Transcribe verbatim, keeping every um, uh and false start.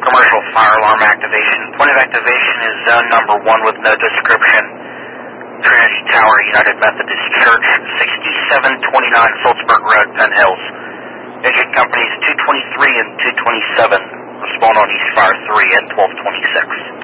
commercial fire alarm activation. Point of activation is zone number one with no description. Trinity Tower, United Methodist Church, sixty-seven twenty-nine Salzburg Road, Penn Hills. Agent companies two twenty-three and two twenty-seven. Respond on East Fire three and twelve twenty-six.